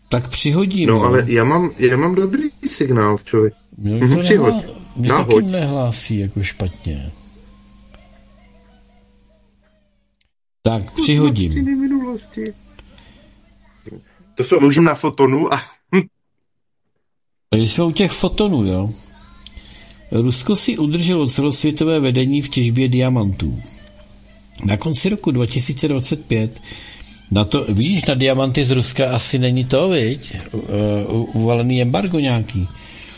Tak přihodím. No, ale já mám dobrý signál, člověk. Mě taky nehlásí jako špatně. Tak, přihodím. To jsou můžeme na fotonu a... Tady jsme u těch fotonů, jo. Rusko si udrželo celosvětové vedení v těžbě diamantů. Na konci roku 2025 vidíš, na diamanty z Ruska asi není to, viď? Uvalený embargo nějaký.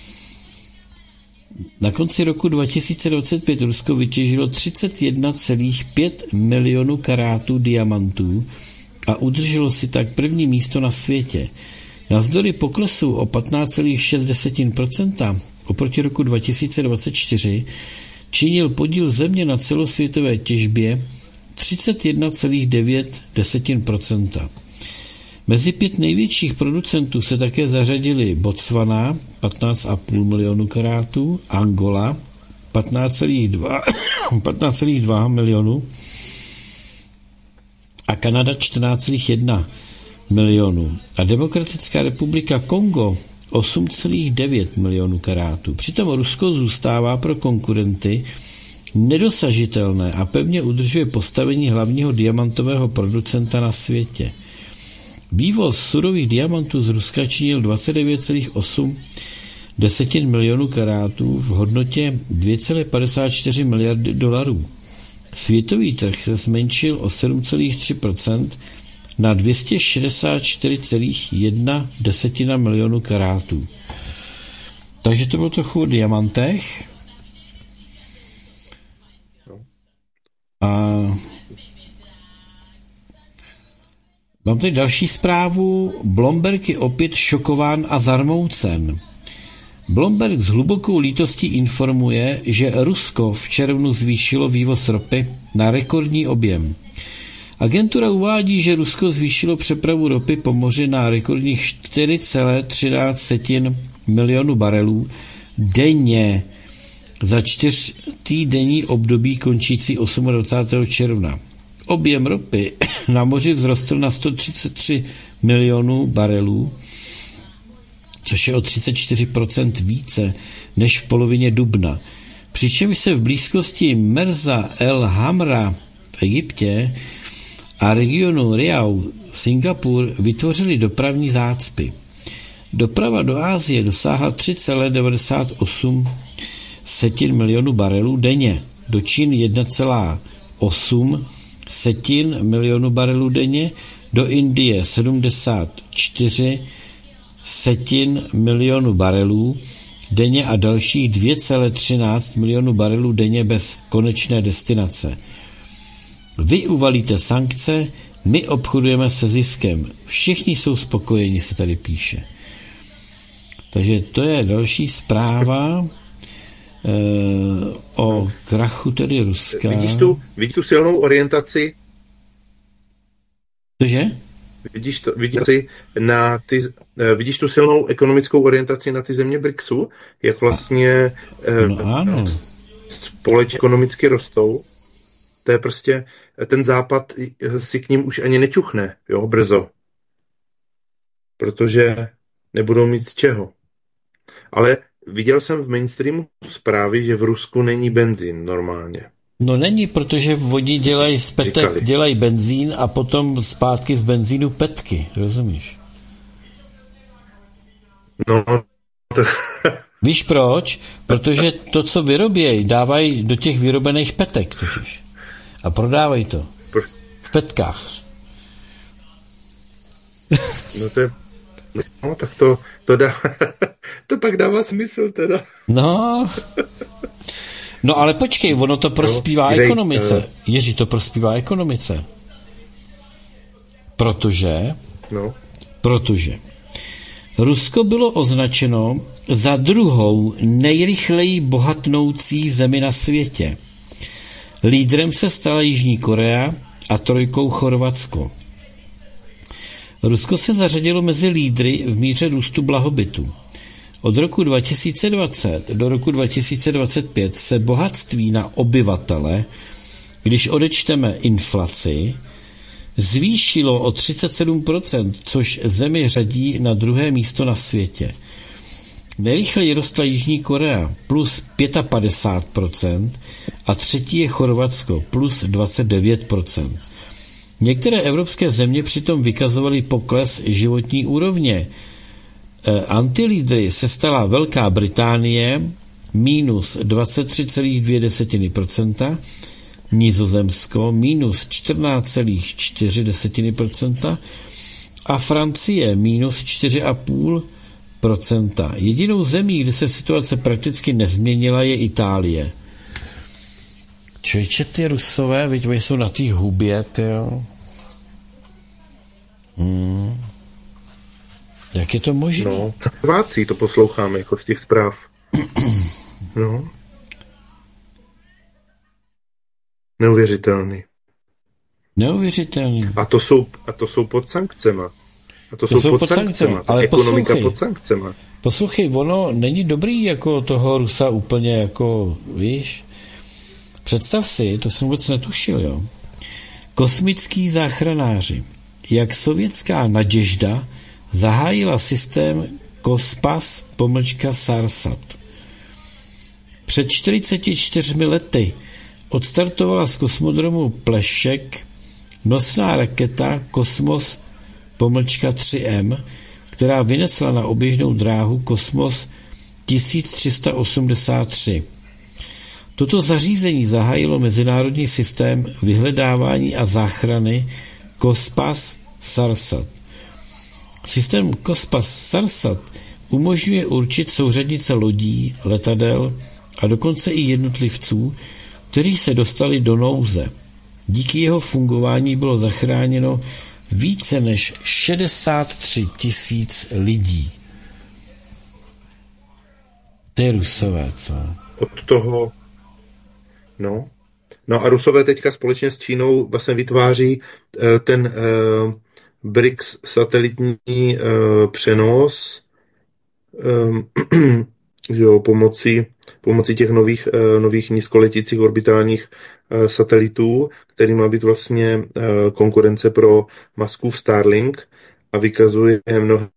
Na konci roku 2025 Rusko vytěžilo 31,5 milionu karátů diamantů a udrželo si tak první místo na světě. Navzdory poklesu o 15,6% oproti roku 2024 činil podíl země na celosvětové těžbě 31,9%. Mezi 5 největších producentů se také zařadili Botswana 15,5 milionu karátů, Angola 15,2 milionu a Kanada 14,1 milionu a Demokratická republika Kongo 8,9 milionů karátů. Přitom Rusko zůstává pro konkurenty nedosažitelné a pevně udržuje postavení hlavního diamantového producenta na světě. Vývoz surových diamantů z Ruska činil 29,8 milionů karátů v hodnotě 2,54 miliardy dolarů. Světový trh se zmenšil o 7,3% na 264,1 milionu karátů. Takže to bylo trochu o diamantech. A mám tady další zprávu. Bloomberg je opět šokován a zarmoucen. Bloomberg s hlubokou lítostí informuje, že Rusko v červnu zvýšilo vývoz ropy na rekordní objem. Agentura uvádí, že Rusko zvýšilo přepravu ropy po moři na rekordních 4,13 milionu barelů denně za 4týdenní období končící 28. června. Objem ropy na moři vzrostl na 133 milionů barelů, což je o 34% více než v polovině dubna. Přičemž se v blízkosti Merza El Hamra v Egyptě a regionu Riau Singapur vytvořily dopravní zácpy. Doprava do Asie dosáhla 3,98 milionu barelů denně, do Číny 1,8 milionu barelů denně, do Indie 74 milionu barelů denně a dalších 2,13 milionu barelů denně bez konečné destinace. Vy uvalíte sankce, my obchodujeme se ziskem. Všichni jsou spokojeni, se tady píše. Takže to je další zpráva o krachu tedy Ruska. Vidíš tu silnou orientaci? Cože? Vidíš tu silnou ekonomickou orientaci na ty země BRICSu? Jak vlastně společně ekonomicky rostou? To je prostě, ten západ si k ním už ani nečuchne, jo, brzo. Protože nebudou mít z čeho. Ale viděl jsem v mainstreamu zprávy, že v Rusku není benzín normálně. No není, protože oni dělají z petek, dělají benzín a potom zpátky z benzínu petky, rozumíš? No, to... Víš proč? Protože to, co vyrobějí, dávají do těch vyrobených petek totiž. A prodávají to. V petkách. No to je... No, tak to dá... to pak dává smysl teda. No ale počkej, ono to prospívá ekonomice. Jiří, to prospívá ekonomice. Protože Rusko bylo označeno za druhou nejrychleji bohatnoucí zemi na světě. Lídrem se stala Jižní Korea a trojkou Chorvatsko. Rusko se zařadilo mezi lídry v míře růstu blahobytu. Od roku 2020 do roku 2025 se bohatství na obyvatele, když odečteme inflaci, zvýšilo o 37%, což zemi řadí na druhé místo na světě. Nejrychleji rostla Jižní Korea plus 55% a třetí je Chorvatsko plus 29%. Některé evropské země přitom vykazovaly pokles životní úrovně. Antilídry se stala Velká Británie minus 23,2%, Nizozemsko minus 14,4% a Francie minus 4,5%. Jedinou zemí, kde se situace prakticky nezměnila, je Itálie. Člověče, ty Rusové, viď, jsou na té hubě, tyjo. Jak je to možné? No, Vácí to posloucháme jako z těch zpráv. No. Neuvěřitelný. A to jsou pod sankcema. To jsou pod sankcema. Ale ekonomika pod sankcema. Poslouchej, ono není dobrý jako toho Rusa úplně jako, víš? Představ si, to jsem vůbec netušil, jo. Kosmický záchranáři. Jak sovětská Naděžda zahájila systém Kospas-Sarsat. Před 44 lety odstartovala z kosmodromu Plešek nosná raketa Kosmos-3M, která vynesla na oběžnou dráhu Kosmos 1383. Toto zařízení zahájilo mezinárodní systém vyhledávání a záchrany Kospas-Sarsat. Systém Kospas-Sarsat umožňuje určit souřadnice lodí, letadel a dokonce i jednotlivců, kteří se dostali do nouze. Díky jeho fungování bylo zachráněno více než 63 000 lidí. To je Rusové, co? Od toho... No a Rusové teďka společně s Čínou vlastně vytváří ten BRICS satelitní přenos že jo, pomocí těch nových nízkoletících orbitálních satelitů, který má být vlastně konkurence pro Muskův Starlink a vykazuje mnohem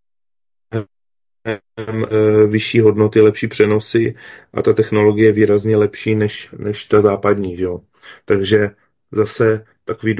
vyšší hodnoty, lepší přenosy a ta technologie je výrazně lepší než ta západní. Že jo. Takže zase takový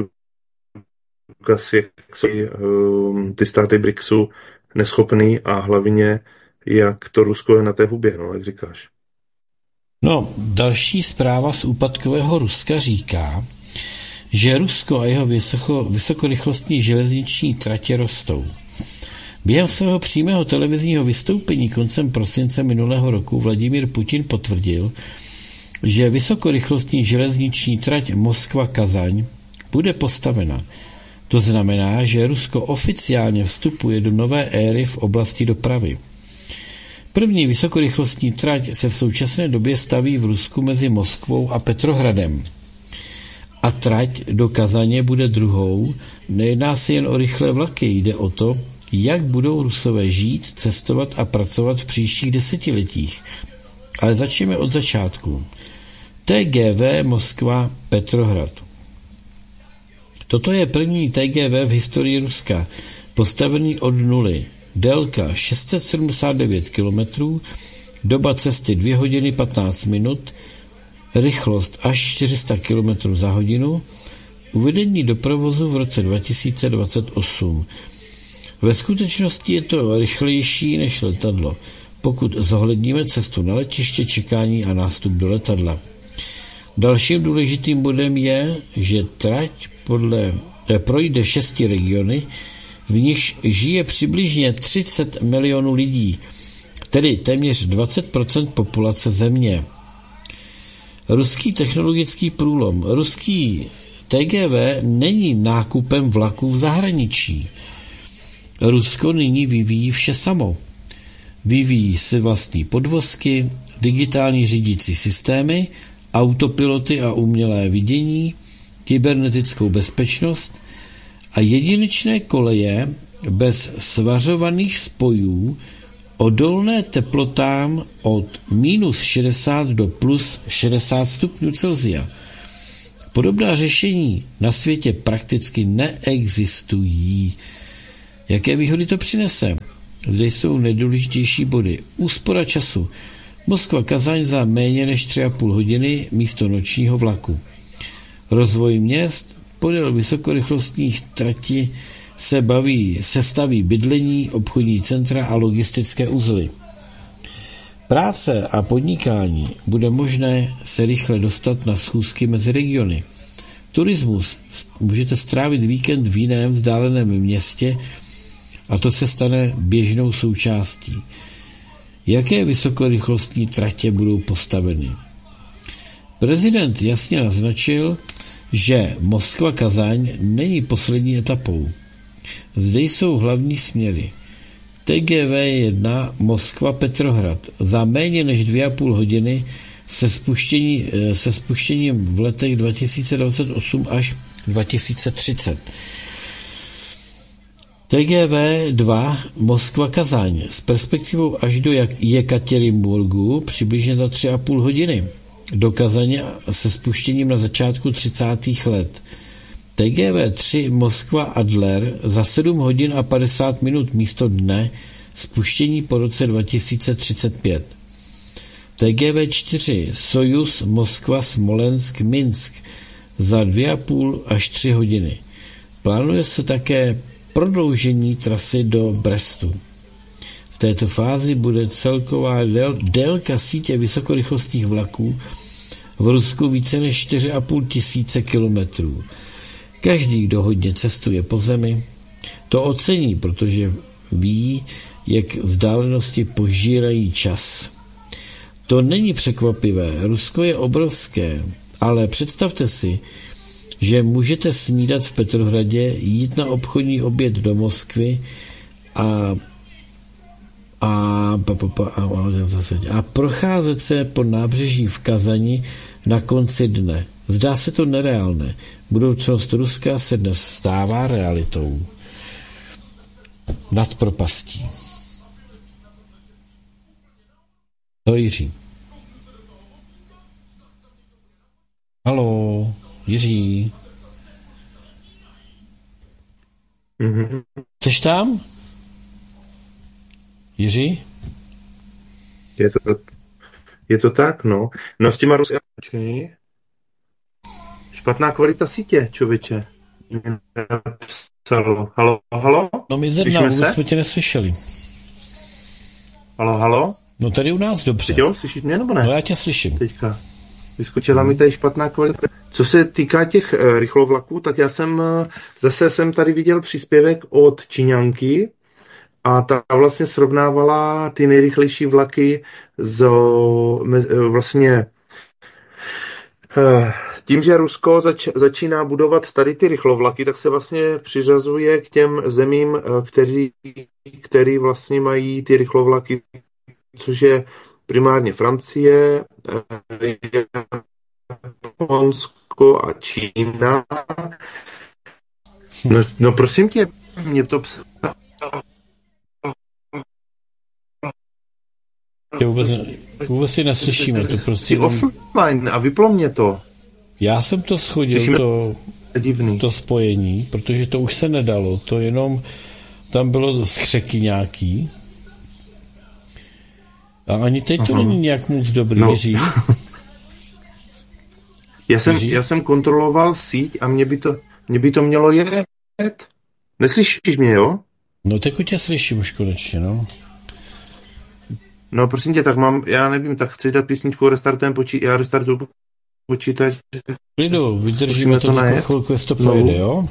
důkaz, jak jsou ty státy BRICSu neschopný a hlavně jak to Rusko je na té hubě, no, jak říkáš. No, další zpráva z úpadkového Ruska říká, že Rusko a jeho vysokorychlostní železniční tratě rostou. Během svého přímého televizního vystoupení koncem prosince minulého roku Vladimír Putin potvrdil, že vysokorychlostní železniční trať Moskva-Kazaň bude postavena. To znamená, že Rusko oficiálně vstupuje do nové éry v oblasti dopravy. První vysokorychlostní trať se v současné době staví v Rusku mezi Moskvou a Petrohradem. A trať do Kazaně bude druhou. Nejedná se jen o rychlé vlaky, jde o to, jak budou Rusové žít, cestovat a pracovat v příštích desetiletích. Ale začneme od začátku. TGV Moskva Petrohrad. Toto je první TGV v historii Ruska, postavený od nuly. Délka 679 km, doba cesty 2 hodiny 15 minut, rychlost až 400 km za hodinu, uvedení do provozu v roce 2028. Ve skutečnosti je to rychlejší než letadlo, pokud zohledníme cestu na letiště, čekání a nástup do letadla. Dalším důležitým bodem je, že trať projde 6 regiony, v nichž žije přibližně 30 milionů lidí, tedy téměř 20% populace země. Ruský technologický průlom. Ruský TGV není nákupem vlaků v zahraničí. Rusko nyní vyvíjí vše samo. Vyvíjí si vlastní podvozky, digitální řídící systémy, autopiloty a umělé vidění, kybernetickou bezpečnost a jedinečné koleje bez svařovaných spojů odolné teplotám od -60 do +60 stupňů Celsia. Podobná řešení na světě prakticky neexistují. Jaké výhody to přinese? Zde jsou nejdůležitější body. Úspora času. Moskva-Kazaň za méně než 3,5 hodiny místo nočního vlaku. Rozvoj měst podél vysokorychlostních trati se staví bydlení, obchodní centra a logistické uzly. Práce a podnikání bude možné se rychle dostat na schůzky mezi regiony. Turismus. Můžete strávit víkend v jiném vzdáleném městě a to se stane běžnou součástí. Jaké vysokorychlostní tratě budou postaveny? Prezident jasně naznačil, že Moskva-Kazaň není poslední etapou. Zde jsou hlavní směry. TGV-1 Moskva-Petrohrad za méně než 2,5 hodiny se spuštěním v letech 2028 až 2030. TGV-2 Moskva-Kazaň s perspektivou až do Jekaterinburgu přibližně za 3,5 hodiny. Do Kazaně se spuštěním na začátku 30. let. TGV-3 Moskva-Adler za 7 hodin a 50 minut místo dne, spuštění po roce 2035. TGV-4 Sojuz Moskva-Smolensk-Minsk za 2,5 až 3 hodiny. Plánuje se také prodloužení trasy do Brestu. V této fázi bude celková délka sítě vysokorychlostních vlaků v Rusku více než 4,5 tisíce kilometrů. Každý, kdo hodně cestuje po zemi, to ocení, protože ví, jak vzdálenosti požírají čas. To není překvapivé, Rusko je obrovské, ale představte si, že můžete snídat v Petrohradě, jít na obchodní oběd do Moskvy a procházet se po nábřeží v Kazani na konci dne. Zdá se to nereálné. Budoucnost Ruska se dnes stává realitou. Nad propastí. To Jiří. Haló, Jiří. Mm-hmm. Jseš tam? Jiří? Je to tak, no. No s těma Rusy... Počkej. Špatná kvalita sítě, člověče. Halo? No my zedna, vůbec jsme tě neslyšeli. Halo? No tady u nás dobře. Jo, slyšíš mě nebo ne? No já tě slyším. Teďka. Vyskočila mi tady špatná kvalita. Co se týká těch rychlovlaků, tak já jsem tady viděl příspěvek od Číňanky a ta vlastně srovnávala ty nejrychlejší vlaky vlastně tím, že Rusko začíná budovat tady ty rychlovlaky, tak se vlastně přiřazuje k těm zemím, který vlastně mají ty rychlovlaky, což je primárně Francie, Japonsko a Čína. No prosím tě, mě to vůbec si neslyšíme. To prostě offline a vyplo mě to. Já jsem to shodil, to spojení, protože to už se nedalo. To jenom tam bylo skřeky nějaký. A ani teď to není nějak moc dobrý, Jiří. Já jsem kontroloval síť a mě by to mělo jet. Neslyšíš mě, jo? No teď tě slyším už konečně, no. No prosím tě, tak já nevím, tak chci dát písničku, já restartuju počítač. Klidu, vydržíme to takovou chvilku, jestli to projde, jo?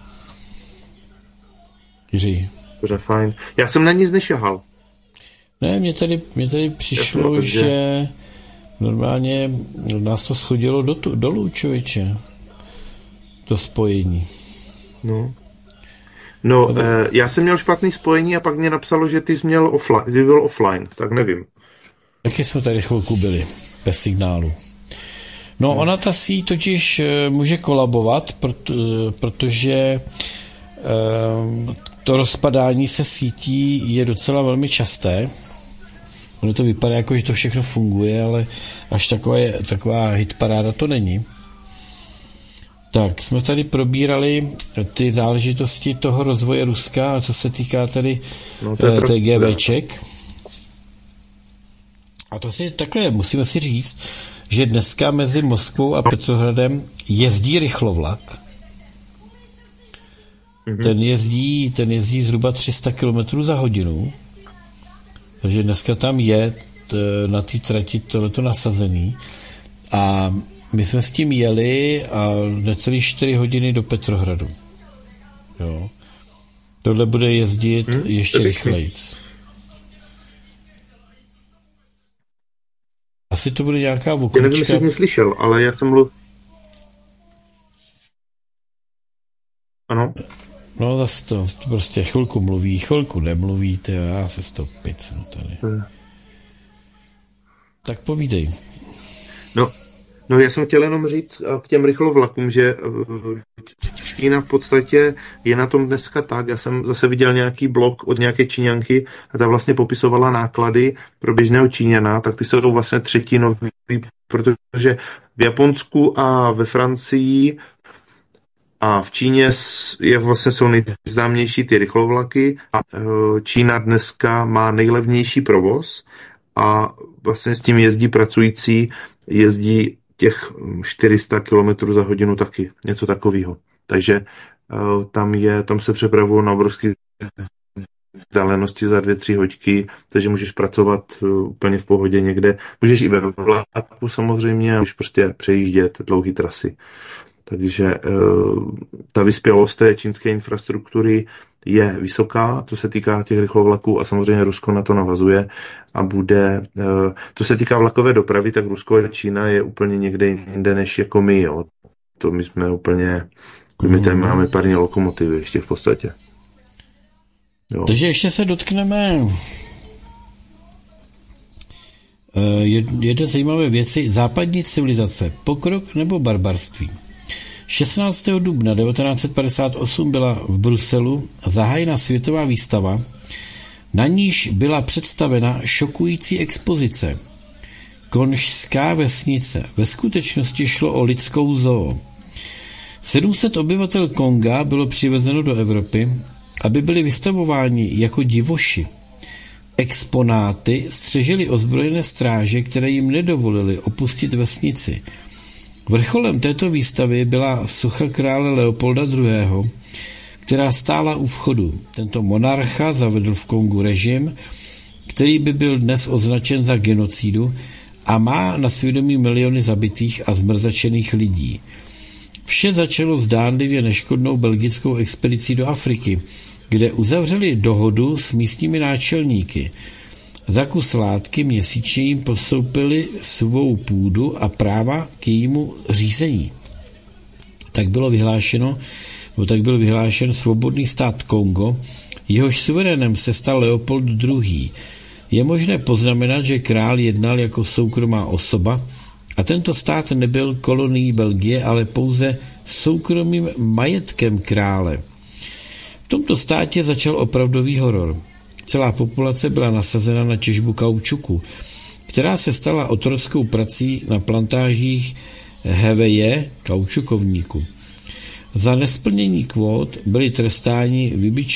Jiří. Dobře, fajn. Já jsem na nic nešahal. Ne, mně tady přišlo, že normálně nás to schodilo dolů, člověče. To spojení. No, já jsem měl špatný spojení a pak mě napsalo, že ty jsi byl offline, tak nevím. Taky jsme tady chvilku byli, bez signálu. No, ona ta síť totiž může kolabovat, protože to rozpadání se sítí je docela velmi časté. Ono to vypadá jako, že to všechno funguje, ale až taková hitparáda to není. Tak, jsme tady probírali ty záležitosti toho rozvoje Ruska, a co se týká tady TGVček. A to si takhle, musíme si říct, že dneska mezi Moskvou a Petrohradem jezdí rychlovlak. Ten jezdí zhruba 300 km za hodinu. Takže dneska tam je na té trati tohleto nasazený. A my jsme s tím jeli a necelý 4 hodiny do Petrohradu. Jo. Tohle bude jezdit ještě rychlejc. Asi to bude nějaká oklička. Já nevím, jestli jsi mě slyšel, ale já jsem mluvil. Ano. No zase to prostě chvilku mluví, chvilku nemluví, a já se z toho picnu tady. Tak povídej. No já jsem chtěl jenom říct k těm rychlovlakům, že Čína v podstatě je na tom dneska tak. Já jsem zase viděl nějaký blog od nějaké Číňanky a ta vlastně popisovala náklady pro běžného Číňana, tak ty jsou vlastně třetinový, protože v Japonsku a ve Francii a v Číně jsou nejznámější ty rychlovlaky a Čína dneska má nejlevnější provoz a vlastně s tím jezdí těch 400 km za hodinu taky, něco takového. Takže tam se přepravují na obrovské vzdálenosti za 2-3 hoďky, takže můžeš pracovat úplně v pohodě někde. Můžeš i ve vlaku samozřejmě a můžeš prostě přejíždět dlouhé trasy. Takže ta vyspělost té čínské infrastruktury je vysoká, co se týká těch rychlovlaků a samozřejmě Rusko na to navazuje a bude, co se týká vlakové dopravy, tak Rusko a Čína je úplně někde jinde než jako my, jo. To my jsme úplně, my tady máme parní lokomotivy ještě v podstatě. Jo. Takže ještě se dotkneme jedné zajímavé věci, západní civilizace, pokrok nebo barbarství. 16. dubna 1958 byla v Bruselu zahájena světová výstava, na níž byla představena šokující expozice. Konžská vesnice. Ve skutečnosti šlo o lidskou zoo. 700 obyvatel Konga bylo přivezeno do Evropy, aby byli vystavováni jako divoši. Exponáty střežily ozbrojené stráže, které jim nedovolily opustit vesnici. Vrcholem této výstavy byla socha krále Leopolda II., která stála u vchodu. Tento monarcha zavedl v Kongu režim, který by byl dnes označen za genocidu a má na svědomí miliony zabitých a zmrzačených lidí. Vše začalo zdánlivě neškodnou belgickou expedicí do Afriky, kde uzavřeli dohodu s místními náčelníky. Za kus látky měsíčně jim postoupili svou půdu a práva k jejímu řízení. Tak byl vyhlášen svobodný stát Kongo, jehož suverénem se stal Leopold II. Je možné poznamenat, že král jednal jako soukromá osoba a tento stát nebyl kolonií Belgie, ale pouze soukromým majetkem krále. V tomto státě začal opravdový horor. Celá populace byla nasazena na těžbu kaučuku, která se stala otrockou prací na plantážích heveje, kaučukovníku. Za nesplnění kvót byli trestáni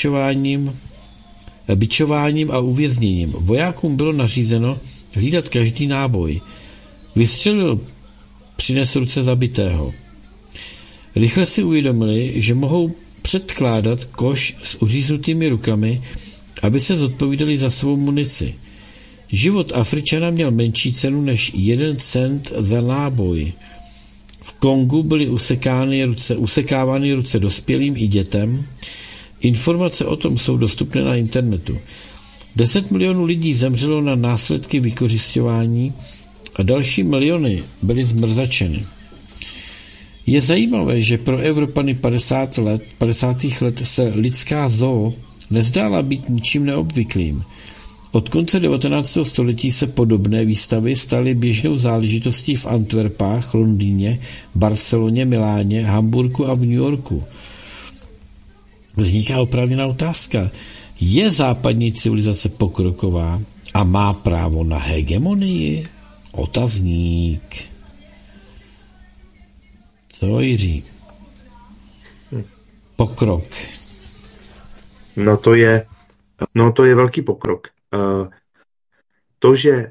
bičováním a uvězněním. Vojákům bylo nařízeno hlídat každý náboj. Vystřelil, přines ruce zabitého. Rychle si uvědomili, že mohou předkládat koš s uříznutými rukami, aby se zodpovídali za svou munici. Život Afričana měl menší cenu než 1 cent za náboj. V Kongu byly usekávány ruce dospělým i dětem. Informace o tom jsou dostupné na internetu. 10 milionů lidí zemřelo na následky vykořisťování a další miliony byly zmrzačeny. Je zajímavé, že pro Evropany 50. let se lidská zoo nezdála být ničím neobvyklým. Od konce 19. století se podobné výstavy staly běžnou záležitostí v Antwerpách, Londýně, Barceloně, Miláně, Hamburku a v New Yorku. Vzniká oprávněná otázka. Je západní civilizace pokroková a má právo na hegemonii? Otazník. Co, Jiří? pokrok. No to je velký pokrok. To, že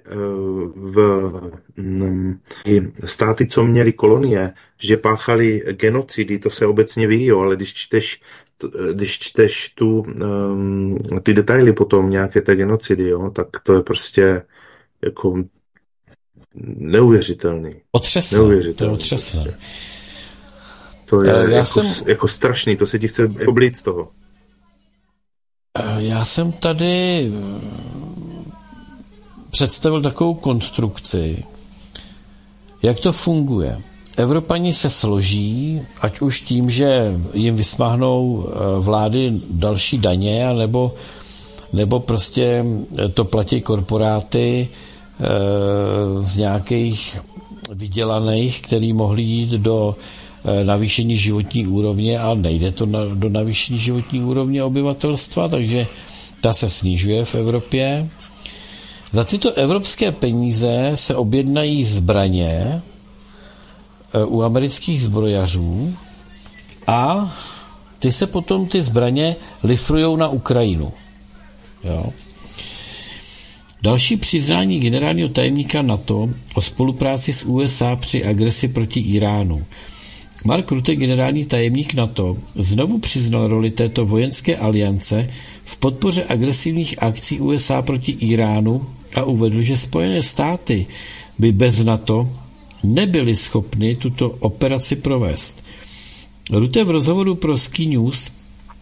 i státy, co měly kolonie, že páchali genocidy, to se obecně ví, jo, ale když čteš ty detaily potom nějaké té genocidy, jo, tak to je prostě jako neuvěřitelný. Otřesné. To je otřesné. Prostě. To je jako strašný, to se ti chce oblít z toho. Já jsem tady představil takovou konstrukci, jak to funguje. Evropani se složí, ať už tím, že jim vysmáhnou vlády další daně, nebo prostě to platí korporáty z nějakých vydělaných, který mohli jít do navýšení životní úrovně, a nejde to do navýšení životní úrovně obyvatelstva, takže ta se snižuje v Evropě. Za tyto evropské peníze se objednají zbraně u amerických zbrojařů a ty se potom ty zbraně lifrujou na Ukrajinu. Jo. Další přiznání generálního tajemníka NATO o spolupráci s USA při agresi proti Iránu. Mark Rutte, generální tajemník NATO, znovu přiznal roli této vojenské aliance v podpoře agresivních akcí USA proti Iránu a uvedl, že Spojené státy by bez NATO nebyly schopny tuto operaci provést. Rutte v rozhovoru pro Sky News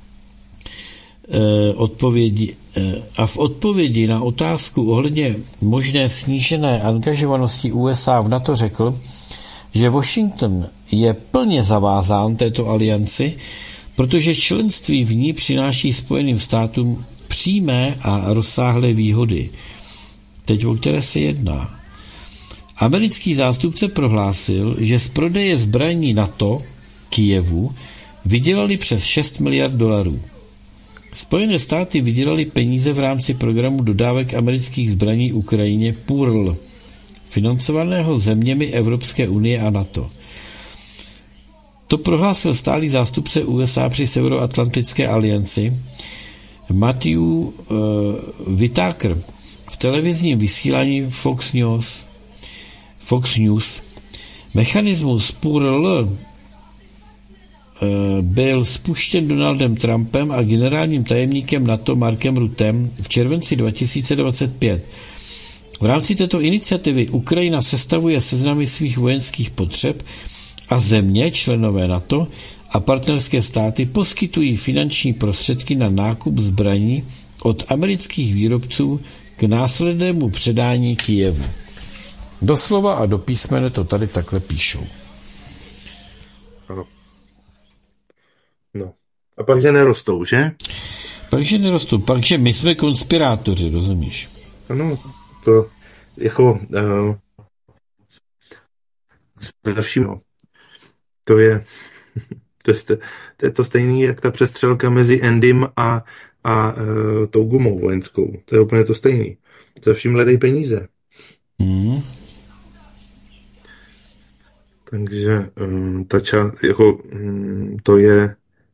v odpovědi na otázku ohledně možné snížené angažovanosti USA v NATO řekl, že Washington je plně zavázán této alianci, protože členství v ní přináší Spojeným státům přímé a rozsáhlé výhody. Teď o které se jedná. Americký zástupce prohlásil, že z prodeje zbraní NATO Kyjevu vydělali přes 6 miliard dolarů. Spojené státy vydělali peníze v rámci programu dodávek amerických zbraní Ukrajině PURL, financovaného zeměmi Evropské unie a NATO. To prohlásil stálý zástupce USA při Severoatlantické alianci Matthew Whitaker v televizním vysílání Fox News. Mechanismus PURL byl spuštěn Donaldem Trumpem a generálním tajemníkem NATO Markem Ruttem v červenci 2025. V rámci této iniciativy Ukrajina sestavuje seznamy svých vojenských potřeb a země, členové NATO a partnerské státy poskytují finanční prostředky na nákup zbraní od amerických výrobců k následnému předání Kyjevu. Doslova a do písmene to tady takhle píšou. Ano. No. A pak, že nerostou, že? Pak, že my jsme konspirátoři, rozumíš? Ano, to jako no. To je to stejný, jak ta přestřelka mezi Endym a tou gumou vojenskou. To je úplně to stejný. Za vším hledají peníze. Takže ta část, jako to je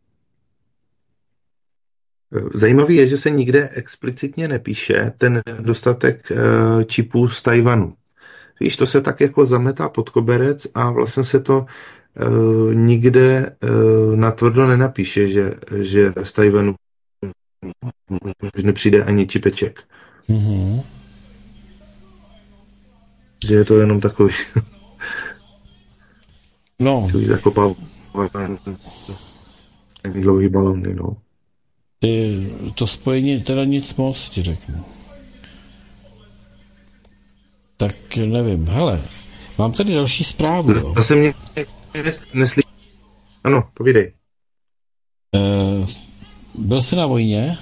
zajímavý je, že se nikde explicitně nepíše ten dostatek čipů z Tajvanu. Víš, to se tak jako zametá pod koberec a vlastně se to nikde natvrdo nenapíše, že z Tajvanu nepřijde ani čipeček. Mm-hmm. Že je to jenom takový zakopal dlouhý balony, no. To spojení teda nic moc, ti řeknu. Tak nevím. Hele, mám tady další zprávu. Jo. Zase mě neslyší. Ano, povídej. Byl jsi na vojně?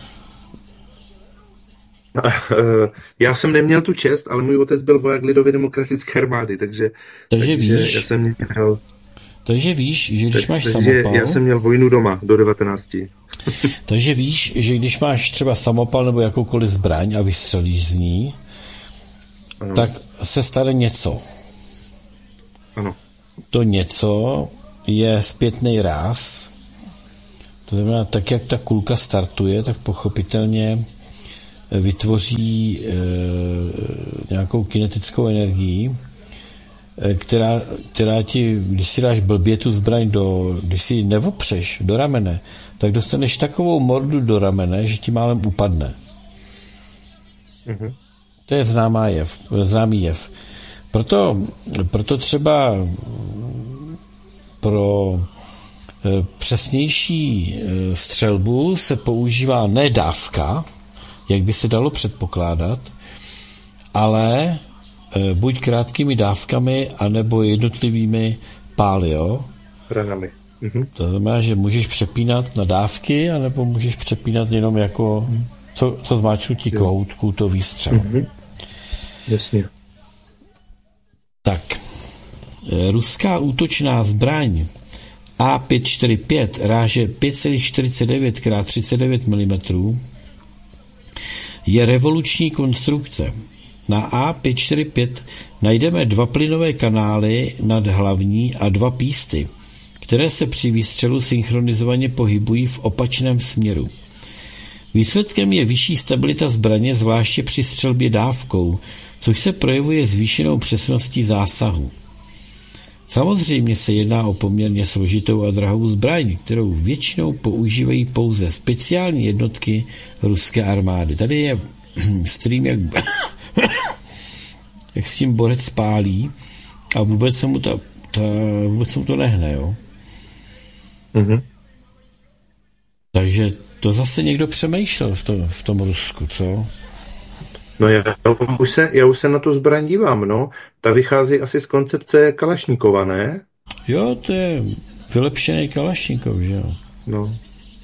Já jsem neměl tu čest, ale můj otec byl voják Lidově demokratické armády, takže víš, já jsem měl... Takže víš, že když máš samopal... Já jsem měl vojnu doma do 19. Takže víš, že když máš třeba samopal nebo jakoukoliv zbraň a vystřelíš z ní, ano, tak se stane něco. Ano. To něco je zpětný ráz To znamená, tak jak ta kulka startuje, tak pochopitelně vytvoří nějakou kinetickou energii, která ti, když si dáš blbě tu zbraň když si ji nevopřeš do ramene, tak dostaneš takovou mordu do ramene, že ti málem upadne. To je známý jev. Proto třeba pro přesnější střelbu se používá ne dávka, jak by se dalo předpokládat, ale buď krátkými dávkami, anebo jednotlivými pály, jo? Ranami. To znamená, že můžeš přepínat na dávky, anebo můžeš přepínat jenom jako co zmáčnutí kohoutku, to výstřel. Jasně. Tak. Ruská útočná zbraň A545 ráže 5,49 x 39 mm je revoluční konstrukce. Na A545 najdeme 2 plynové kanály nad hlavní a 2 písty, které se při výstřelu synchronizovaně pohybují v opačném směru. Výsledkem je vyšší stabilita zbraně, zvláště při střelbě dávkou, což se projevuje zvýšenou přesností zásahu. Samozřejmě se jedná o poměrně složitou a drahou zbraň, kterou většinou používají pouze speciální jednotky ruské armády. Tady je stream, jak s tím borec spálí a vůbec se mu to nehne, jo. Takže to zase někdo přemýšlel v tom Rusku, co? No já už se na tu zbraň dívám, no. Ta vychází asi z koncepce Kalašníkova, ne? Jo, to je vylepšený Kalašníkov, že jo? No.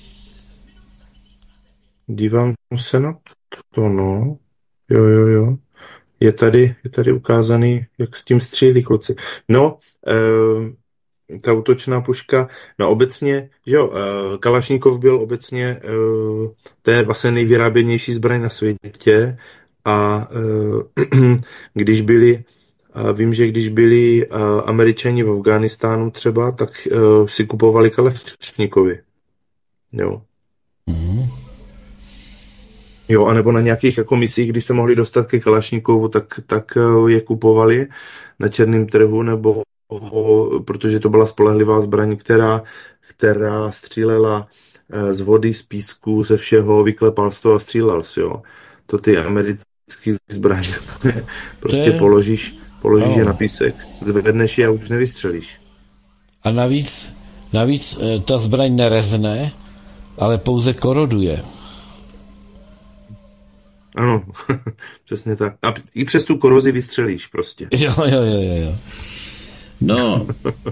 Dívám se na to, no. Jo. Je tady ukázaný, jak s tím střílí kluci. No, ta útočná puška, no obecně, že jo, Kalašníkov byl obecně, to je vlastně nejvyráběnější zbraň na světě a vím, že když byli Američani v Afghánistánu třeba, tak si kupovali Kalašníkovy. Jo. Jo, anebo na nějakých jako misích, když se mohli dostat ke Kalašníkovu, tak je kupovali na černém trhu, nebo protože to byla spolehlivá zbraň, která střílela z vody, z písku, ze všeho, vyklepal z toho a střílel si, jo. To ty americké zbraně prostě položíš je na písek, zvedneš je a už nevystřelíš. A navíc ta zbraň nerezne, ale pouze koroduje. Ano, přesně tak. A i přes tu korozi vystřelíš prostě. Jo. No.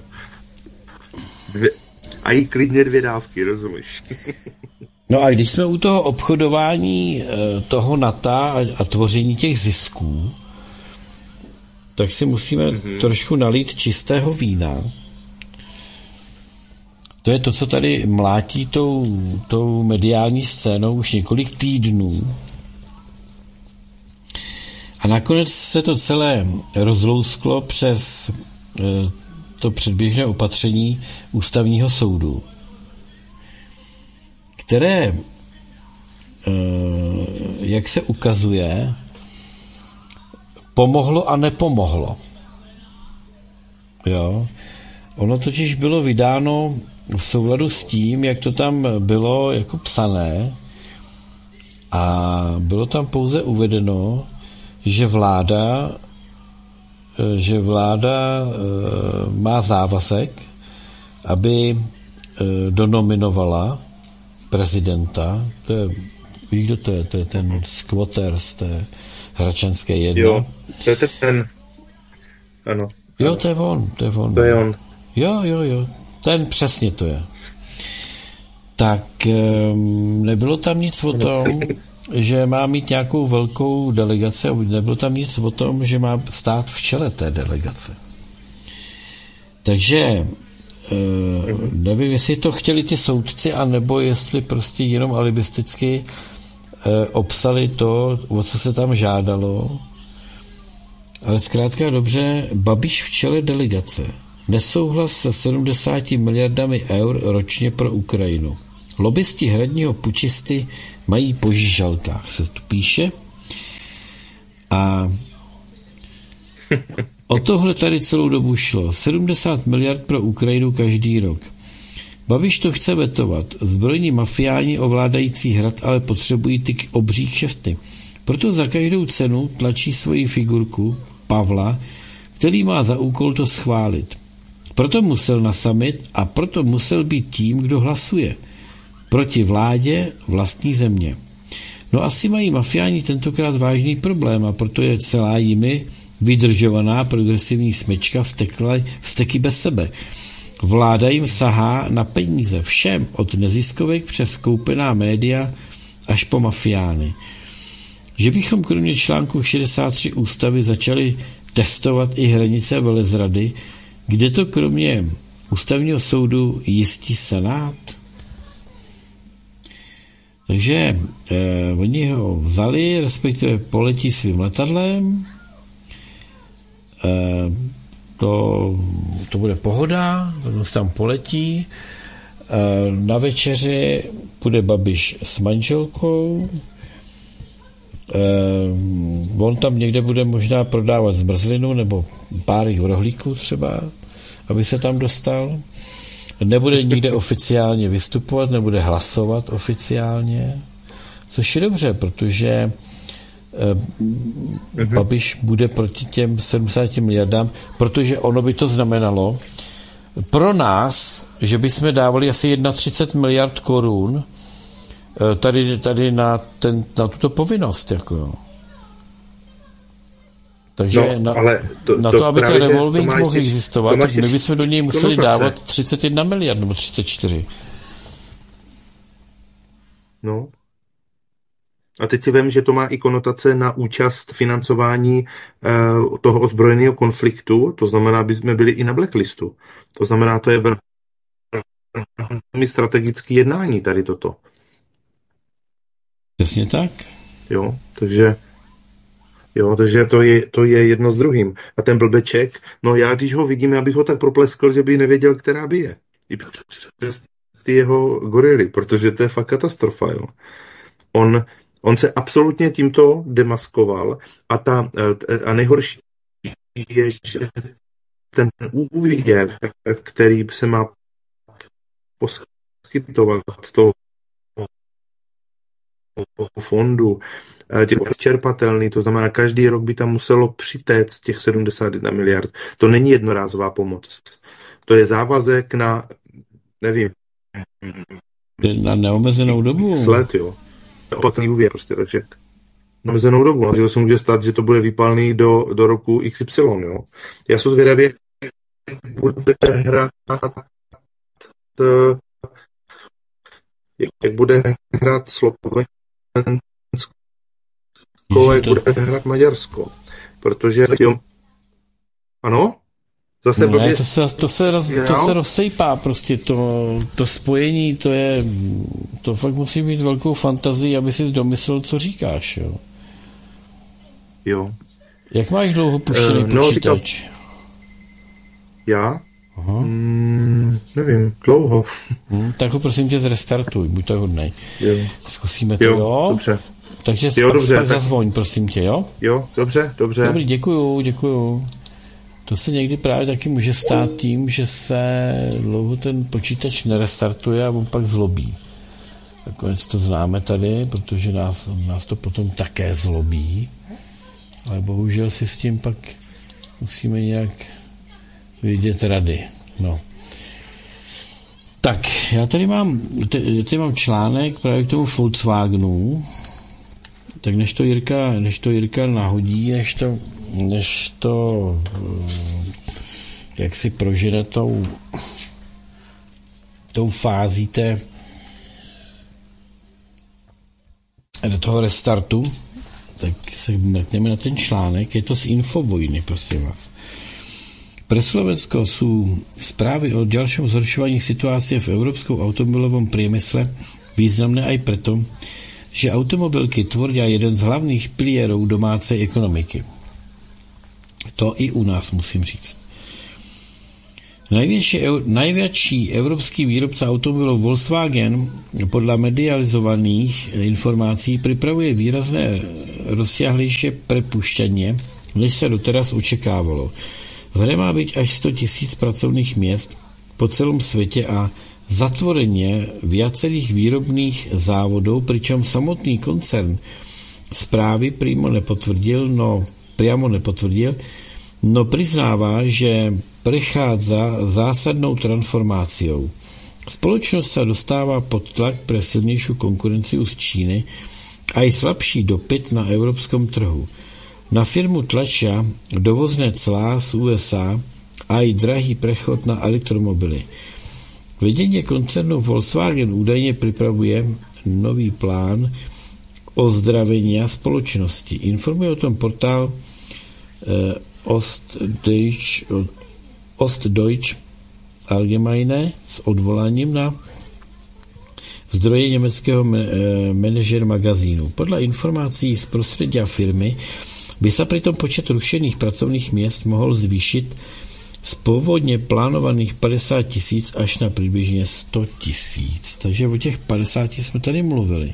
A i klidně 2 dávky, rozumíš? No a když jsme u toho obchodování toho NATO a tvoření těch zisků, tak si musíme trošku nalít čistého vína. To je to, co tady mlátí tou mediální scénou už několik týdnů. A nakonec se to celé rozlousklo přes to předběžné opatření Ústavního soudu, které, jak se ukazuje, pomohlo a nepomohlo. Jo? Ono totiž bylo vydáno v souladu s tím, jak to tam bylo jako psané, a bylo tam pouze uvedeno, že vláda má závazek, aby donominovala prezidenta. Víš, kdo to je? To je ten squatter z té Hračanské 1. Jo, to je ten. Ano. Jo, to je on. To je on. Jo. Ten přesně to je. Tak nebylo tam nic o tom, že má mít nějakou velkou delegaci, a nebylo tam nic o tom, že má stát v čele té delegace. Takže nevím, jestli to chtěli ty soudci, anebo jestli prostě jenom alibisticky obsali to, o co se tam žádalo. Ale zkrátka dobře, Babiš v čele delegace. Nesouhlas se 70 miliardami eur ročně pro Ukrajinu. Lobbysti hradního pučisty mají po žížalkách, se tu píše. A o tohle tady celou dobu šlo. 70 miliard pro Ukrajinu každý rok. Babiš to chce vetovat. Zbrojní mafiáni ovládající hrad ale potřebují ty obří kšefty. Proto za každou cenu tlačí svoji figurku Pavla, který má za úkol to schválit. Proto musel na summit a proto musel být tím, kdo hlasuje. Proti vládě vlastní země. No asi mají mafiáni tentokrát vážný problém a proto je celá jimi vydržovaná progresivní smečka vzteky bez sebe. Vláda jim sahá na peníze všem, od neziskovek přes koupená média až po mafiány. Že bychom kromě článku 63 ústavy začali testovat i hranice velezrady, kde to kromě ústavního soudu jistí senát? Takže oni ho vzali, respektive poletí svým letadlem. To bude pohoda, on se tam poletí. Na večeři bude Babiš s manželkou. On tam někde bude možná prodávat zmrzlinu nebo pár rohlíků třeba, aby se tam dostal. Nebude nikde oficiálně vystupovat, nebude hlasovat oficiálně, což je dobře, protože Babiš bude proti těm 70 miliardám, protože ono by to znamenalo pro nás, že bychom dávali asi 31 miliard korun tady na tuto povinnost. Jako. Takže na to, aby ten revolving mohl existovat, tak my bychom do něj museli dávat 31 miliard nebo 34. No. A teď si vím, že to má i konotace na účast financování toho ozbrojeného konfliktu, to znamená, aby jsme byli i na blacklistu. To znamená, to je velmi strategické jednání tady toto. Přesně tak. Jo, takže to je jedno s druhým. A ten blbeček, no já když ho vidím, já bych ho tak propleskl, že bych nevěděl, která by je. I přes ty jeho gorily, protože to je fakt katastrofa, jo. On se absolutně tímto demaskoval a nejhorší je, že ten úvěr, který se má poskytovat z toho fondu, těch čerpatelný, to znamená, každý rok by tam muselo přitéct těch 71 miliard. To není jednorázová pomoc. To je závazek na, nevím, na neomezenou dobu. Let, jo. Opatný úvěr prostě, takže neomezenou dobu. No, že se může stát, že to bude výpalný do roku XY, jo. Já jsem zvědavý, jak bude hrát Slovensko, jak bude hrát Maďarsko. Protože ano? Zase ne, to se rozsejpá prostě, to spojení, to fakt musí mít velkou fantazii, aby si domyslel, co říkáš, jo. Jo. Jak máš dlouho puštěný počítač? Já? Nevím, dlouho. Tak ho prosím tě zrestartuj, buď tak hodnej. Jo. Zkusíme to, jo? Dobře. Takže pak zazvoň, prosím tě, jo? Jo, dobře. Dobrý, děkuju. To se někdy právě taky může stát tím, že se dlouho ten počítač nerestartuje a on pak zlobí. Nakonec to známe tady, protože nás to potom také zlobí. Ale bohužel si s tím pak musíme nějak vidět rady. No. Tak, já tady mám článek právě k tomu Volkswagenu. Tak než to Jirka nahodí, než to jak si prožene tou fází do toho restartu, tak se mrkneme na ten článek. Je to z Infovojny, prosím vás. Pre Slovensko sú správy o ďalšom zhoršovaní situácie v európskom automobilovom priemysle významné aj preto, že automobilky tvoria jeden z hlavných pilierov domácej ekonomiky. To i u nás musím říct. Najvětší evropský výrobce automobilů Volkswagen podle medializovaných informací připravuje výrazné rozsáhlejší prepuštění, než se doteraz očekávalo. V hře má být až 100 000 pracovních míst po celém světě a zatvorení viacerých výrobných závodů, pričom samotný koncern zprávy přímo nepotvrdil, no přiznává, že prechádza zásadnou transformáciou. Společnost se dostává pod tlak pre silnější konkurenci z Číny a i slabší dopyt na evropském trhu. Na firmu tlačia dovozné clá z USA a i drahý prechod na elektromobily. Vedení koncernu Volkswagen údajně připravuje nový plán ozdravení společnosti. Informuje o tom portál Ostdeutsche Allgemeine s odvoláním na zdroje německého manažer magazínu. Podle informací z prostředí firmy by se přitom počet rušených pracovních míst mohl zvýšit z původně plánovaných 50 000 až na přibližně 100 000. Takže o těch 50 jsme tady mluvili.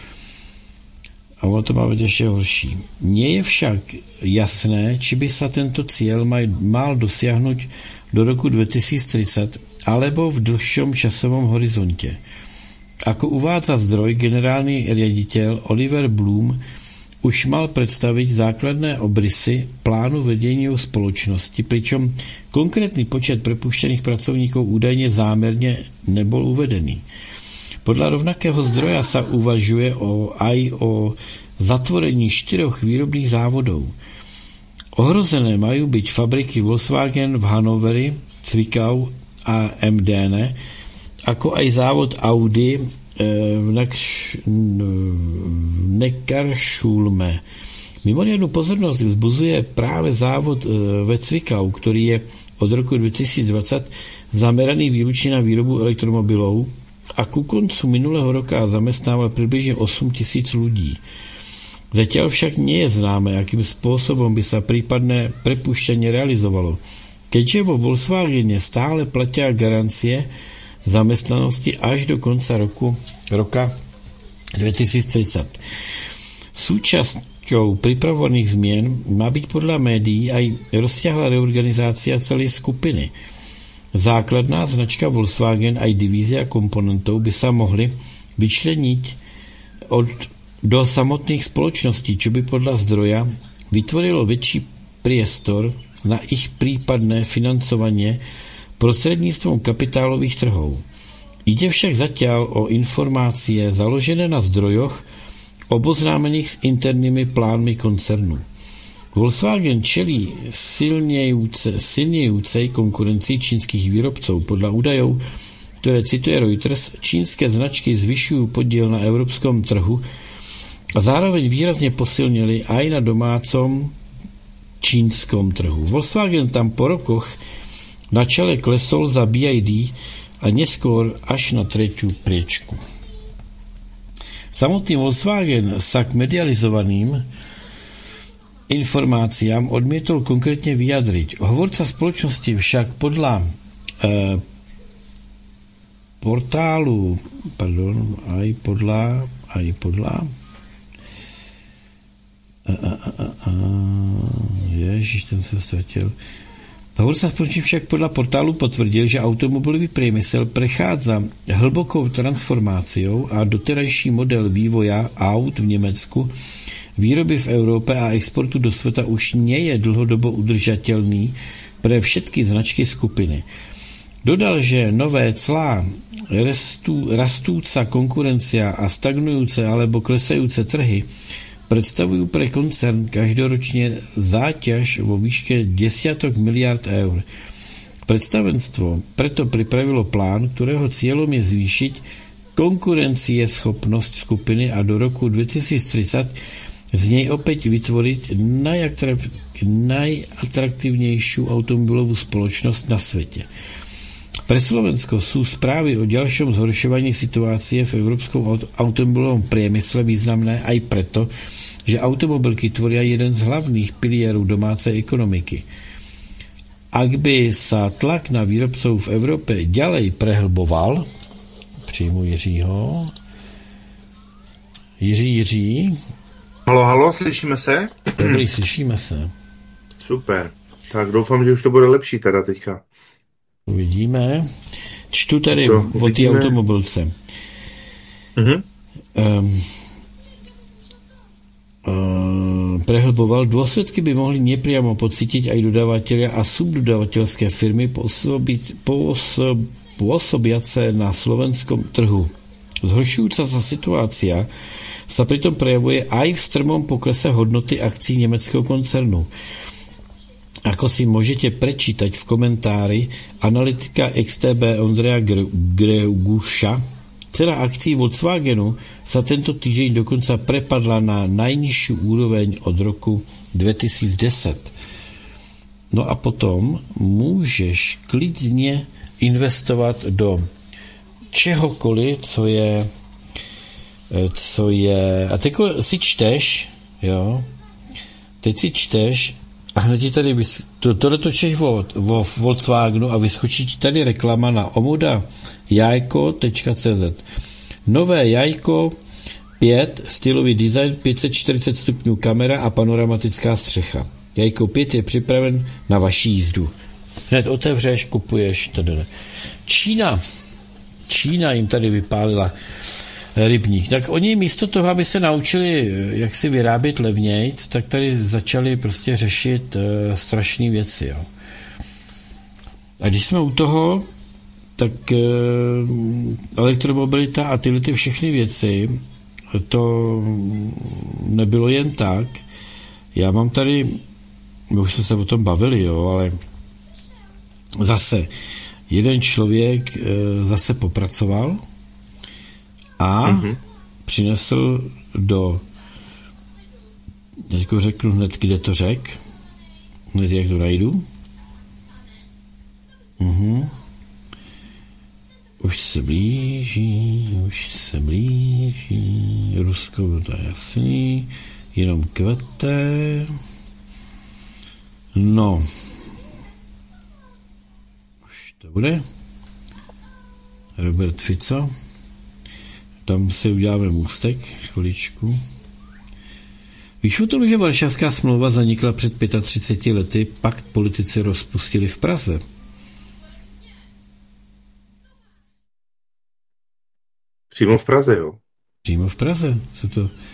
A ono to má být ještě horší. Nie je však jasné, či by se tento cíl mal dosiahnuť do roku 2030 alebo v dlhšom časovom horizontě. Ako uvádza zdroj, generální riaditel Oliver Bloom už mal představit základné obrysy plánu vedení společnosti, pričom konkrétní počet prepuštěných pracovníků údajně záměrně nebyl uvedený. Podle rovnakého zdroja se uvažuje aj o zatvorení 4 výrobných závodů. Ohrozené mají být fabriky Volkswagen v Hannoveri, Zwickau a Emden, ako aj závod Audi v Neckarsulme. Mimořádnou pozornost vzbuzuje právě závod ve Zwickau, který je od roku 2020 zameraný výlučně na výrobu elektromobilů a ku koncu minulého roka zamestnával přibližně 8 000 lidí. Zatiaľ však nie je známe, jakým způsobem by se případné prepuštění realizovalo, keďže vo Volkswagene stále platí garancie zaměstnanosti až do konce roka 2030. Súčasťou pripravovaných změn má být podle médií aj rozsiahla reorganizácia celé skupiny. Základná značka Volkswagen a divízie komponentů by se mohly vyčlenit do samotných společností, čo by podle zdroja vytvorilo větší priestor na ich prípadné financovanie prostredníctvom kapitálových trhov. Ide však zatiaľ o informácie založené na zdrojoch oboznámených s internými plánmi koncernu. Volkswagen čelí silnějúcej konkurenci čínských výrobců. Podle údajů, které cituje Reuters, čínské značky zvyšují podíl na evropském trhu a zároveň výrazně posilnili aj na domácom čínskom trhu. Volkswagen tam po rokoch na čele klesol za BYD a neskôr až na 3. priečku. Samotný Volkswagen sa k medializovaným informáciám odmietol konkrétně vyjadriť. Hovorca společnosti však podľa portálu, ten se ztratil. Hovorca společnosti však podle portálu potvrdil, že automobilový priemysel prechádza hlbokou transformáciou a doterajší model vývoja aut v Německu, výroby v Evropě a exportu do světa už nie je dlhodobo udržatelný pre všetky značky skupiny. Dodal, že nové clá, rastúca konkurencia a stagnujúce alebo klesajúce trhy predstavujú pre koncern každoročne záťaž vo výške desiatok miliard eur. Predstavenstvo preto pripravilo plán, ktorého cieľom je zvýšiť konkurencieschopnosť skupiny a do roku 2030 z nej opäť vytvoriť najatraktívnejšiu automobilovú spoločnosť na svete. Pre Slovensko sú správy o ďalšom zhoršovaní situácie v európskom automobilovom priemysle významné aj preto, že automobilky tvoria jeden z hlavných pilierov domácej ekonomiky. ak by sa tlak na výrobcov v Európe ďalej prehlboval, přijmu Jiřího. Jiří. Halo, slyšíme se? Dobrý, slyšíme se. Super. Tak doufám, že už to bude lepší teda teďka. Uvidíme. Čtu tady o té automobilce. Prehlboval, dôsledky by mohli nepriamo pocítiť aj dodavatelia a subdodavateľské firmy pôsobiace na slovenskom trhu. Zhoršujúca sa situácia sa pritom prejavuje aj v strmom poklese hodnoty akcií nemeckého koncernu. Ako si môžete prečítať v komentári analytika XTB Ondreja Greguša, cena akcií Volkswagenu sa tento týždeň dokonca prepadla na najnižšiu úroveň od roku 2010. No a potom môžeš klidne investovať do čehokoliv, co je a teď si čteš, jo, teď si čteš a hned ti tady tohle točeš o Volkswagenu a vyskočí ti tady reklama na omodajajko.cz. Nové jajko 5, stylový design, 540 stupňů kamera a panoramatická střecha. Jajko 5 je připraven na vaši jízdu. Hned otevřeš, kupuješ. Čína jim tady vypálila rybník. Tak oni místo toho, aby se naučili, jak si vyrábět levnějc, tak tady začali prostě řešit strašné věci. Jo. A když jsme u toho, tak elektromobilita a tyhle ty všechny věci, to nebylo jen tak. Já mám tady, už jsme se o tom bavili, jo, ale zase jeden člověk zase popracoval a přinesl teďko řeknu hned, kde to hned jak to najdu. Už se blíží, Rusko, to je jasný, jenom kvete. No, už to bude. Robert Fico. Tam si uděláme můstek, chviličku. Víš o tom, že Varšavská smlouva zanikla před 35 lety, pak politici rozpustili v Praze. Přímo v Praze, jo? Přímo v Praze se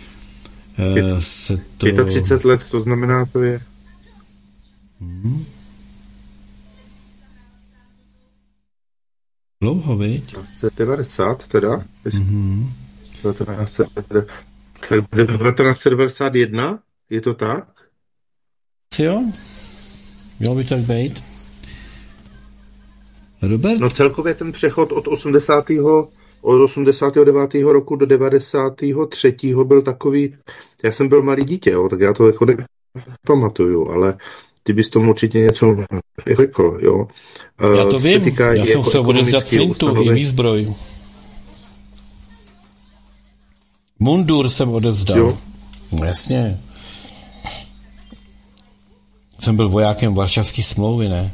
to 35 let, to znamená, to je... Dlouho, viď? 1990 teda? 1991, je to tak? Jo? Mělo by tak být. Robert? No celkově ten přechod od 89. roku do 93. byl takový, já jsem byl malý dítě, jo, tak já to jako nepamatuju, ale ty bys tomu určitě něco řekl, jo. Já to vím, já jsem se odevzdat flintu i výzbroj. Mundur jsem odevzdal. Jo. No jasně. Jsem byl vojákem Varšavské smlouvy, ne?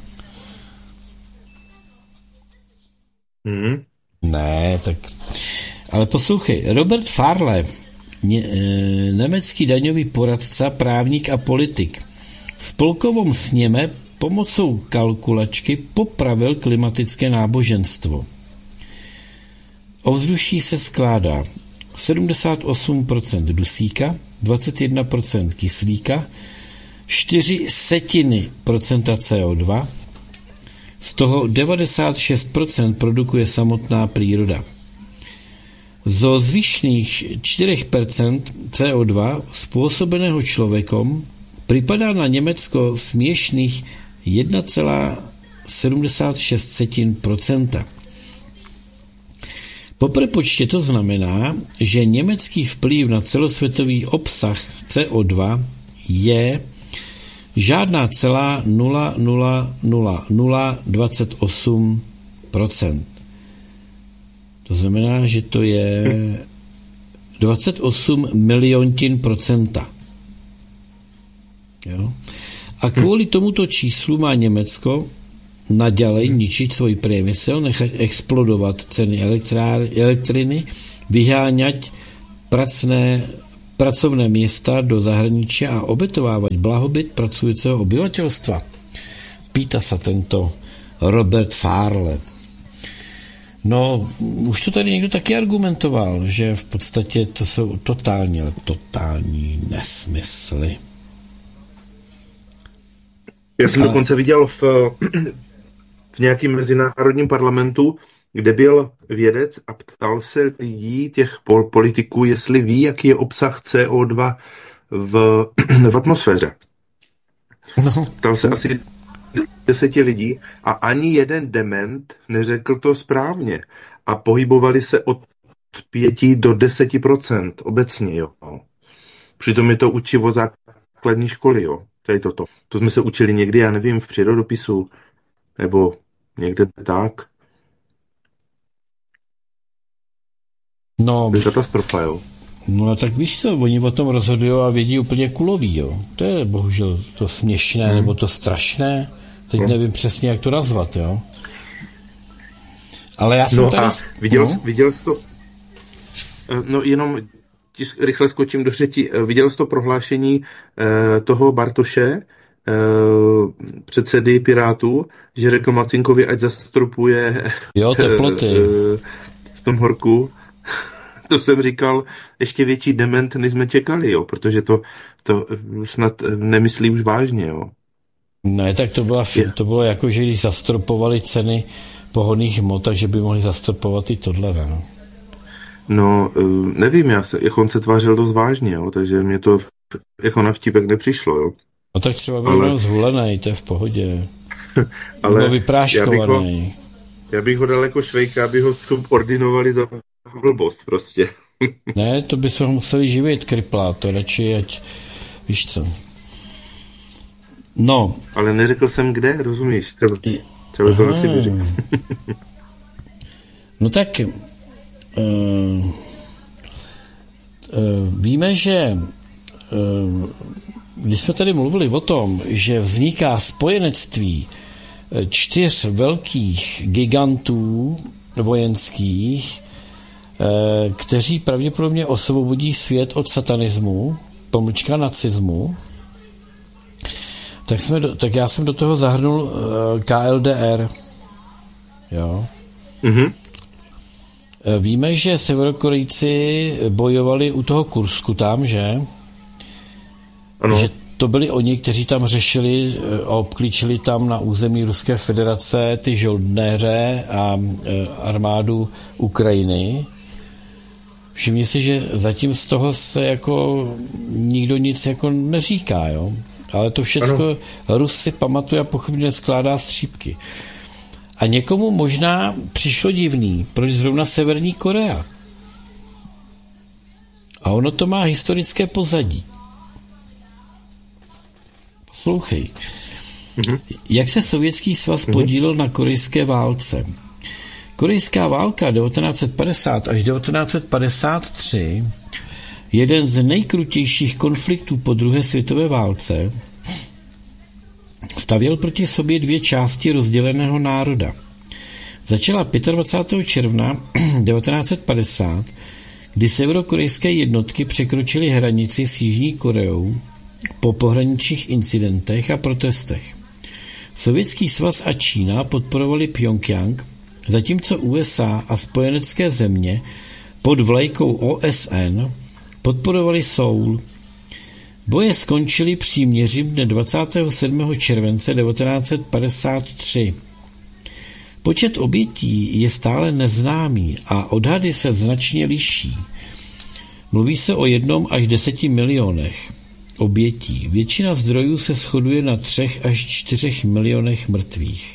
Ne, tak... Ale poslouchej, Robert Farle, německý daňový poradca, právník a politik, v spolkovom sněme pomocou kalkulačky popravil klimatické náboženstvo. Ovzduší se skládá 78% dusíka, 21% kyslíka, 0,4% CO2, z toho 96% produkuje samotná příroda. Zo zvyšných 4% CO2 spôsobeného človekom pripadá na Německo směšných 1,76%. Po prepočte to znamená, že německý vplyv na celosvětový obsah CO2 je žádná celá 0,00028%. To znamená, že to je 28 miliontin procenta. Jo? A kvůli tomuto číslu má Německo naďalej ničiť svůj priemysel, nechat explodovat ceny elektriny, vyháňať pracovné města do zahraničí a obetovávat blahobyt pracujícího obyvatelstva. Pýta se tento Robert Farle. No, už to tady někdo taky argumentoval, že v podstatě to jsou totální nesmysly. Já jsem dokonce viděl v nějakém mezinárodním parlamentu, kde byl vědec a ptal se lidí, těch politiků, jestli ví, jaký je obsah CO2 v atmosféře. Ptal se asi 10 lidí a ani jeden dement neřekl to správně. A pohybovali se od 5 do 10% obecně, jo. Přitom je to učivo základní školy, jo. Tady toto. To jsme se učili někdy, já nevím, v přírodopisu, nebo někde tak. No, to je katastrofa, jo. No tak víš co, oni o tom rozhodují a vědí úplně kulový, jo. To je bohužel to směšné, nebo to strašné. Teď nevím přesně, jak to nazvat, jo. Ale já jsem tady... Viděl jsi to... No jenom rychle skočím do řeči. Viděl jsi to prohlášení toho Bartoše, předsedy Pirátů, že řekl Macinkovi, ať zastropuje teploty v tom horku. To jsem říkal, ještě větší dement, než jsme čekali, jo, protože to snad nemyslí už vážně, jo. Ne, tak to bylo jako, že když zastropovali ceny pohonných hmot, takže by mohli zastropovat i tohle, ne? No, nevím, on se tvářil dost vážně, jo, takže mě to jako na vtípek nepřišlo, jo. No tak třeba byl jenom zhulenej, to je v pohodě. Ale vypráškovaný. Já bych ho dal jako Švejka, aby ho ordinovali za blbost prostě. Ne, to bychom museli živit, kryplá, to radši, ať víš co. No. Ale neřekl jsem kde, rozumíš? Třeba to na Sibiři. No tak víme, že když jsme tady mluvili o tom, že vzniká spojenectví 4 velkých gigantů vojenských, kteří pravděpodobně osvobodí svět od satanismu, pomlčka nacismu, tak já jsem do toho zahrnul KLDR. Jo. Mm-hmm. Víme, že Severokorejci bojovali u toho Kursku tam, že? Ano. Že to byli oni, kteří tam řešili a obklíčili tam na území Ruské federace ty žoldnéře a armádu Ukrajiny. Všimni si, že zatím z toho se jako nikdo nic jako neříká, jo? Ale to všecko Rus si pamatuje a pochopně skládá střípky. A někomu možná přišlo divný, proč zrovna Severní Korea. A ono to má historické pozadí. Poslouchej. Jak se Sovětský svaz podílel na korejské válce? Korejská válka 1950 až 1953, jeden z nejkrutějších konfliktů po druhé světové válce, stavěl proti sobě 2 části rozděleného národa. Začala 25. června 1950, kdy severokorejské jednotky překročily hranici s Jižní Koreou po pohraničních incidentech a protestech. Sovětský svaz a Čína podporovali Pjongjang, zatímco USA a spojenecké země pod vlajkou OSN podporovali Soul. Boje skončily příměřím dne 27. července 1953. Počet obětí je stále neznámý a odhady se značně liší. Mluví se o 1 až 10 milionech obětí. Většina zdrojů se shoduje na 3 až 4 milionech mrtvých.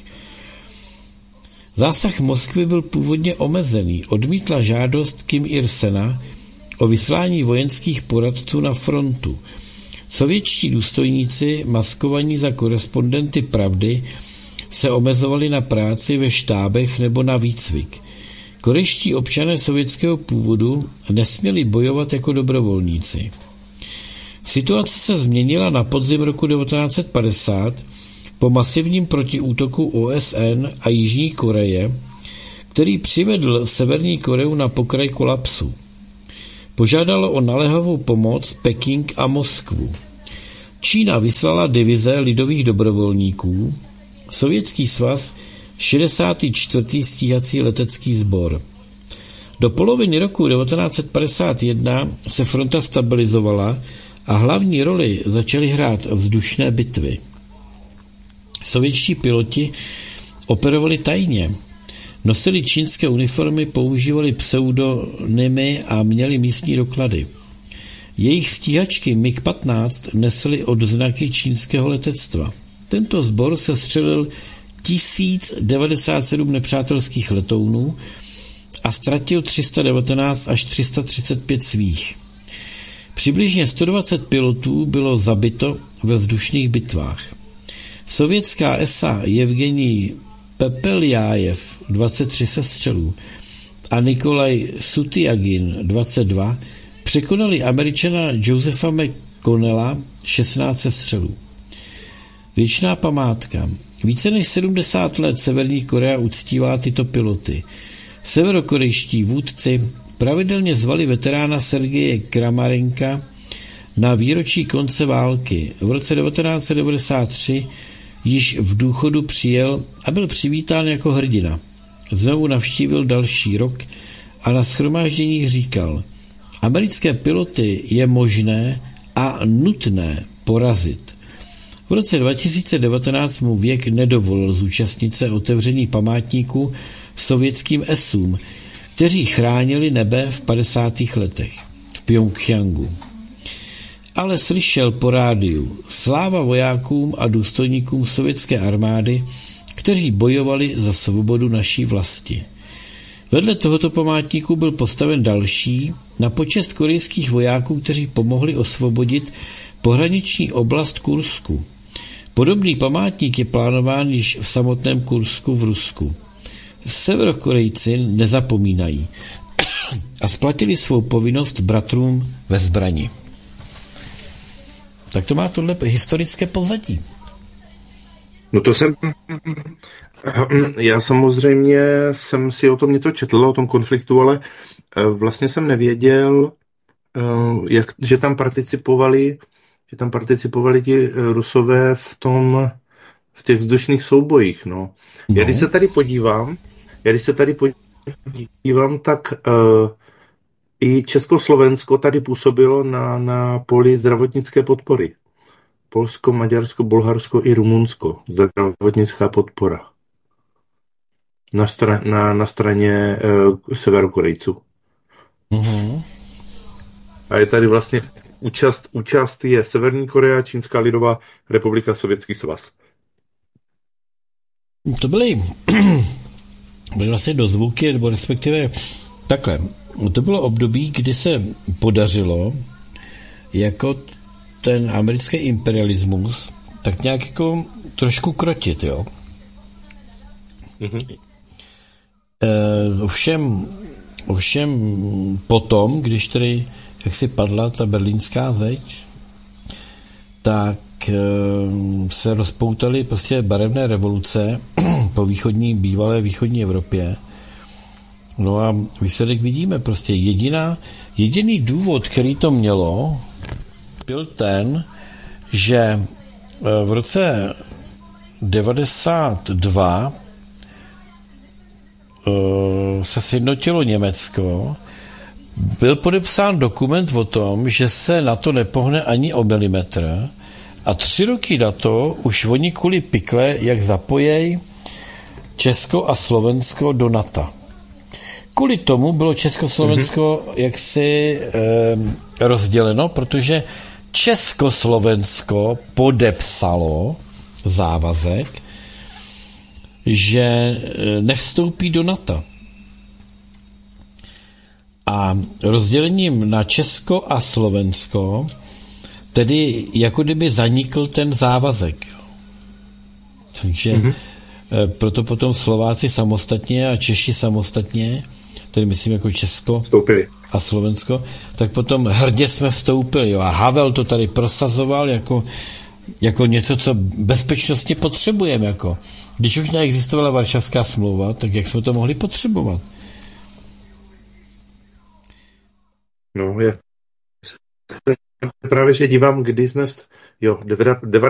Zásah Moskvy byl původně omezený. Odmítla žádost Kim Il-sena o vyslání vojenských poradců na frontu. Sovětští důstojníci, maskovaní za korespondenty Pravdy, se omezovali na práci ve štábech nebo na výcvik. Korejští občané sovětského původu nesměli bojovat jako dobrovolníci. Situace se změnila na podzim roku 1950 po masivním protiútoku OSN a Jižní Koreje, který přivedl Severní Koreu na pokraj kolapsu. Požádalo o naléhavou pomoc Peking a Moskvu. Čína vyslala divize lidových dobrovolníků, Sovětský svaz 64. stíhací letecký sbor. Do poloviny roku 1951 se fronta stabilizovala a hlavní roli začaly hrát vzdušné bitvy. Sovětští piloti operovali tajně, nosili čínské uniformy, používali pseudonymy a měli místní doklady. Jejich stíhačky MiG-15 nesly odznaky čínského letectva. Tento sbor sestřelil 1097 nepřátelských letounů a ztratil 319 až 335 svých. Přibližně 120 pilotů bylo zabito ve vzdušných bitvách. Sovětská ESA Evgenij Pepeljajev 23 sestřelů a Nikolaj Sutyagin 22 překonali Američana Josepha McConnella 16 sestřelů. Věčná památka. Více než 70 let Severní Korea uctívá tyto piloty. Severokorejští vůdci pravidelně zvali veterána Sergeje Kramarenka na výročí konce války. V roce 1993 již v důchodu přijel a byl přivítán jako hrdina. Znovu navštívil další rok a na shromážděních říkal: americké piloty je možné a nutné porazit. V roce 2019 mu věk nedovolil zúčastnit se otevření památníku sovětským esům, kteří chránili nebe v 50. letech v Pjongjangu. Ale slyšel po rádiu: sláva vojákům a důstojníkům sovětské armády, kteří bojovali za svobodu naší vlasti. Vedle tohoto památníku byl postaven další na počest korejských vojáků, kteří pomohli osvobodit pohraniční oblast Kursku. Podobný památník je plánován již v samotném Kursku v Rusku. Severokorejci nezapomínají a splatili svou povinnost bratrům ve zbrani. Tak to má tohle historické pozadí. No to já samozřejmě jsem si o tom něco četl, o tom konfliktu, ale vlastně jsem nevěděl, že tam participovali ti Rusové v těch vzdušných soubojích, no. Já když se tady podívám, tak i Československo tady působilo na poli zdravotnické podpory. Polsko, Maďarsko, Bulharsko i Rumunsko. Zdravotnická podpora. Na straně Severokorejců. Mm-hmm. A je tady vlastně účast je Severní Korea, Čínská lidová republika, Sovětský svaz. To byly vlastně dozvuky, nebo respektive takhle. To bylo období, kdy se podařilo jako ten americký imperialismus tak nějak jako trošku krotit, jo. Mm-hmm. Ovšem potom, když tedy jak si padla ta berlínská zeď, tak se rozpoutaly prostě barevné revoluce po bývalé východní Evropě. No a výsledek vidíme, prostě jediný důvod, který to mělo, byl ten, že v roce 92 se sjednotilo Německo, byl podepsán dokument o tom, že se na to nepohne ani o milimetr a 3 roky na to už oni kvůli pikle, jak zapojejí Česko a Slovensko do NATO. Kvůli tomu bylo Československo jaksi rozděleno, protože Československo podepsalo závazek, že nevstoupí do NATO. A rozdělením na Česko a Slovensko tedy jako kdyby zanikl ten závazek. Takže proto potom Slováci samostatně a Češi samostatně, tedy myslím jako Česko, a Slovensko, tak potom hrdě jsme vstoupili. Jo. A Havel to tady prosazoval jako něco, co bezpečnostně potřebujeme. Jako. Když už neexistovala Varšavská smlouva, tak jak jsme to mohli potřebovat? No, já právě že dívám, kdy jsme... Jo,